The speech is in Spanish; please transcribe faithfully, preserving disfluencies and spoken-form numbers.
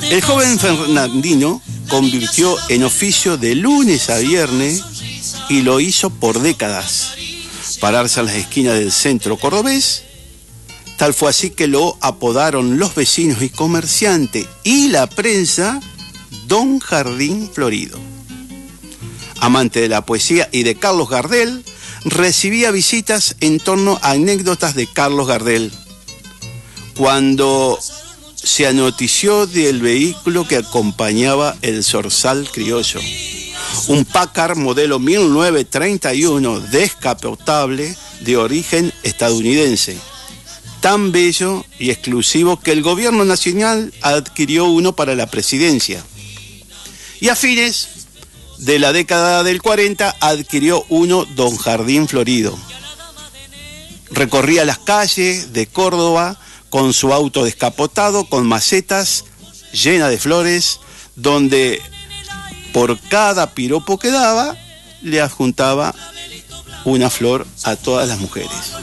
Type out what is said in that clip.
El joven Fernandino convirtió en oficio de lunes a viernes y lo hizo por décadas. Pararse a las esquinas del centro cordobés. Tal fue así que lo apodaron los vecinos y comerciantes y la prensa Don Jardín Florido. Amante de la poesía y de Carlos Gardel, recibía visitas en torno a anécdotas de Carlos Gardel. Cuando se anotició del vehículo que acompañaba el Zorzal criollo, un Packard modelo mil novecientos treinta y uno descapotable de origen estadounidense, tan bello y exclusivo que el gobierno nacional adquirió uno para la presidencia. Y a fines de la década del cuarenta adquirió uno Don Jardín Florido. Recorría las calles de Córdoba con su auto descapotado, con macetas llenas de flores, donde por cada piropo que daba, le adjuntaba una flor a todas las mujeres.